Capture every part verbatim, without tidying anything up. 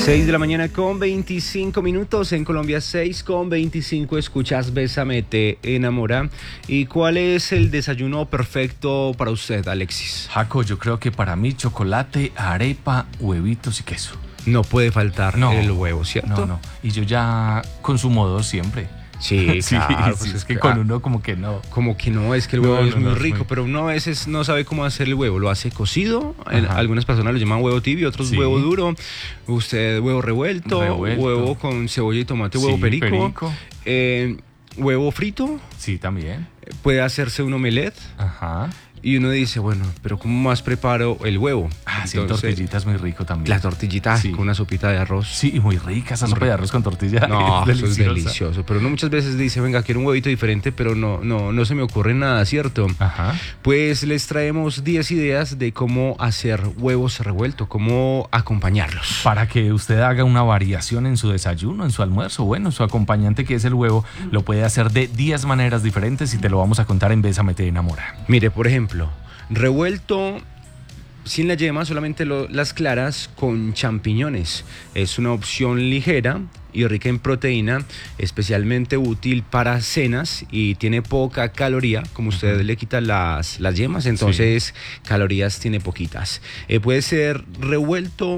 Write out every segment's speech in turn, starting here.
seis de la mañana con veinticinco minutos, en Colombia seis con veinticinco, escuchas Bésame, te enamora. ¿Y cuál es el desayuno perfecto para usted, Alexis? Jaco, yo creo que para mí chocolate, arepa, huevitos y queso. No puede faltar No, el huevo, ¿cierto? No, no, y yo ya consumo dos siempre. Sí, claro, sí, pues es que con uno como que no. Como que no, es que el huevo No, es no, muy no, rico, muy... pero uno a veces no sabe cómo hacer el huevo. Lo hace cocido, en, algunas personas lo llaman huevo tibio, otros Sí. huevo duro. Usted huevo revuelto, Revuelto. huevo con cebolla y tomate, Sí, huevo perico. perico. Eh, huevo frito, Sí, también. puede hacerse un omelette. Ajá. Y uno dice, bueno, pero ¿cómo más preparo el huevo? Ah, sí, Entonces, tortillita es muy rico también. La tortillita Sí. con una sopita de arroz. Sí, y muy rica esa sopa de arroz con tortilla. No, es eso es deliciosa. delicioso. Pero uno muchas veces dice, venga, quiero un huevito diferente, pero no, no, no se me ocurre nada, ¿cierto? Ajá. Pues les traemos diez ideas de cómo hacer huevos revueltos, cómo acompañarlos. Para que usted haga una variación en su desayuno, en su almuerzo, bueno, su acompañante que es el huevo, lo puede hacer de diez maneras diferentes y te lo vamos a contar en Bésame, te enamora. Mire, por ejemplo, revuelto sin la yema, solamente lo- las claras con champiñones. Es una opción ligera y rica en proteína, especialmente útil para cenas y tiene poca caloría. Como usted le quita las, las yemas, entonces calorías tiene poquitas. Eh, puede ser revuelto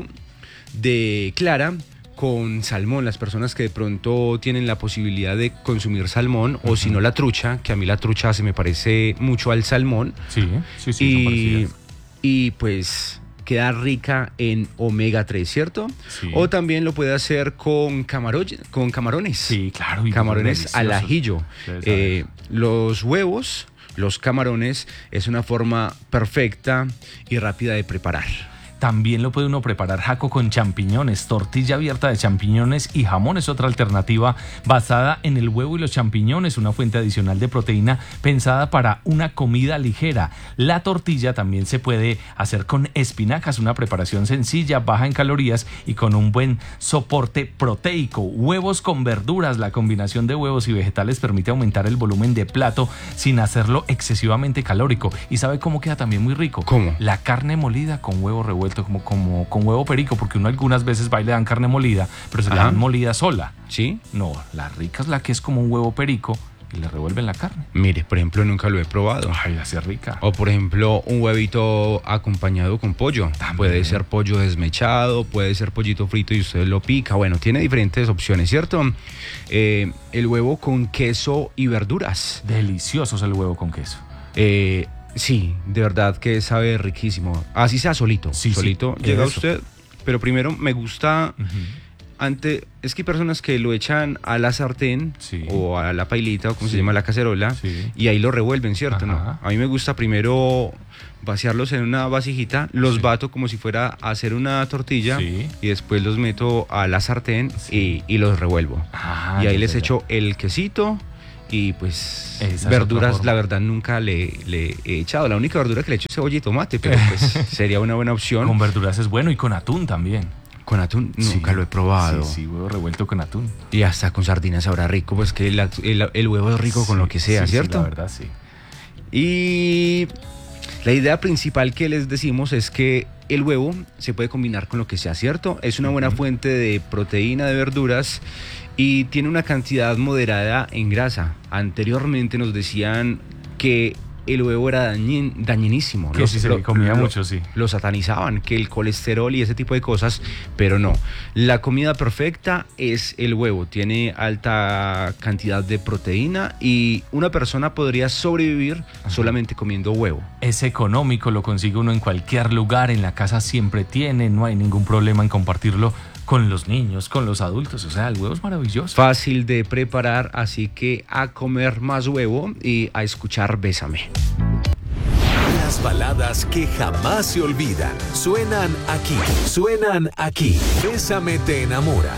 de clara con salmón, las personas que de pronto tienen la posibilidad de consumir salmón, o si no la trucha, que a mí la trucha se me parece mucho al salmón. Sí, sí, sí, son y, parecidas. y pues queda rica en omega tres, ¿cierto? Sí. O también lo puede hacer con, camaro- con camarones. Sí, claro. y Camarones al deliciosos. ajillo. Ustedes Eh, saben. los huevos, los camarones, es una forma perfecta y rápida de preparar. También lo puede uno preparar, Jaco, con champiñones. Tortilla abierta de champiñones y jamón es otra alternativa basada en el huevo y los champiñones, una fuente adicional de proteína pensada para una comida ligera. La tortilla también se puede hacer con espinacas, una preparación sencilla, baja en calorías y con un buen soporte proteico. Huevos con verduras, la combinación de huevos y vegetales permite aumentar el volumen de plato sin hacerlo excesivamente calórico. ¿Y sabe cómo queda también muy rico? ¿Cómo? La carne molida con huevo revuelto, como, como con huevo perico, porque uno algunas veces va y le dan carne molida, pero se la Ajá. dan molida sola. ¿Sí? No, la rica es la que es como un huevo perico y le revuelven la carne. Mire, por ejemplo, nunca lo he probado. Ay, así es rica. O por ejemplo, un huevito acompañado con pollo. También. Puede ser pollo desmechado, puede ser pollito frito y usted lo pica. Bueno, tiene diferentes opciones, ¿cierto? Eh, el huevo con queso y verduras. Delicioso es el huevo con queso. Eh, sí, de verdad que sabe riquísimo. Así sea solito. Sí, sí, solito llega eso. usted. Pero primero me gusta... Ante, es que hay personas que lo echan a la sartén, Sí. o a la pailita, o como se Sí. llama, la cacerola, Sí. y ahí lo revuelven, ¿cierto? Ajá. No, a mí me gusta primero vaciarlos en una vasijita, los Sí. bato como si fuera a hacer una tortilla, Sí. y después los meto a la sartén y, y los revuelvo. Ah, y ahí ya, les ya, ya. echo el quesito y pues Esa es otra verduras, forma. la verdad nunca le, le he echado. La única verdura que le echo es cebolla y tomate, pero pues sería una buena opción. Con verduras es bueno y con atún también. Con atún nunca Sí. lo he probado. Sí, sí, huevo revuelto con atún. Y hasta con sardinas sabrá rico, pues que el, el- el huevo es rico con Sí, lo que sea, sí, sí, ¿cierto? la verdad, sí. Y la idea principal que les decimos es que el huevo se puede combinar con lo que sea, ¿cierto? Es una buena fuente de proteína, de verduras, y tiene una cantidad moderada en grasa. Anteriormente nos decían que el huevo era dañin- dañinísimo. Que sí se le comía mucho, sí. Lo satanizaban, que el colesterol y ese tipo de cosas, pero no. La comida perfecta es el huevo. Tiene alta cantidad de proteína y una persona podría sobrevivir solamente comiendo huevo. Es económico, lo consigue uno en cualquier lugar, en la casa siempre tiene, no hay ningún problema en compartirlo con los niños, con los adultos, o sea, el huevo es maravilloso. Fácil de preparar, así que a comer más huevo y a escuchar Bésame. Las baladas que jamás se olvidan suenan aquí, suenan aquí. Bésame te enamora.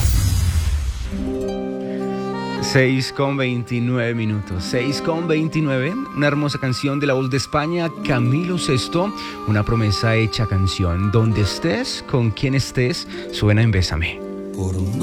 seis con veintinueve minutos, seis con veintinueve, una hermosa canción de la voz de España, Camilo Sesto, una promesa hecha canción. Donde estés, con quien estés, suena en Bésame. Por un